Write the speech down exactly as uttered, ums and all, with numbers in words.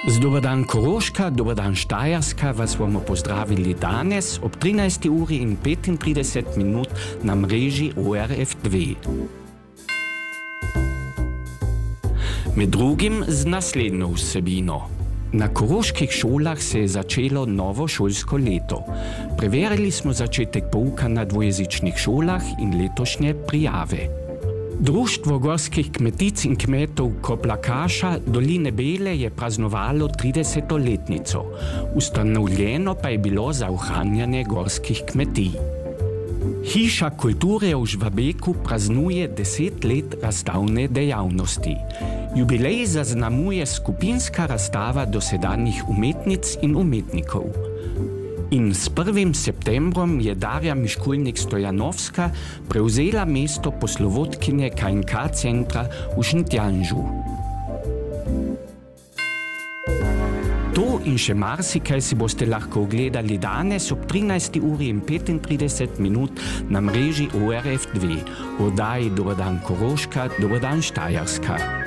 Dobar dan Koroška, dobar dan Štajerska, vas bomo pozdravili danes ob trinajsti uri in petintrideset minut na mreži O R F dve. Med drugim z naslednjo vsebino. Na koroških šolah se je začelo novo šolsko leto. Preverili smo začetek pouka na dvojezičnih šolah in letošnje prijave. Društvo gorskih kmetic in kmetov Koplakaša Doline Bele je praznovalo tridesetletnico. Ustanovljeno pa je bilo za ohranjanje gorskih kmetij. Hiša kulture v Žvabeku praznuje deset let razstavne dejavnosti. Jubilej zaznamuje skupinska razstava dosedanjih umetnic in umetnikov. In s prvim septembrom je Darja Miškulnik-Stojanovska prevzela mesto poslovodkinje K in K centra v Šentjanžu. To in še marsikaj si boste lahko ogledali danes ob trinajsti uri in petintrideset minut na mreži O R F dve. V oddaji Dobar dan Koroška, dobar dan Štajerska.